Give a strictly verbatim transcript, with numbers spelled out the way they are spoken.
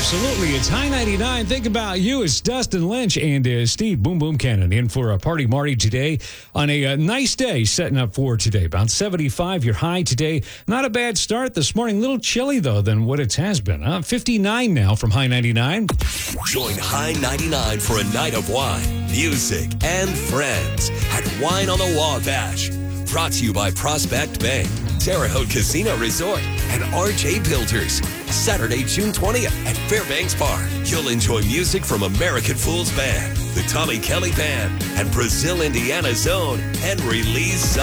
Absolutely. It's High ninety-nine. Think about you. It's Dustin Lynch and uh, Steve Boom Boom Cannon in for a Party Marty today on a uh, nice day setting up for today. About seventy-five, your high today. Not a bad start this morning. A little chilly, though, than what it has been. Huh? fifty-nine now from High ninety-nine. Join High ninety-nine for a night of wine, music, and friends at Wine on the Wabash. Brought to you by Prospect Bank, Terre Haute Casino Resort, and R J Builders. Saturday, June twentieth at Fairbanks Park. You'll enjoy music from American Fools Band, the Tommy Kelly Band, and Brazil, Indiana's own Henry Lee Suggs.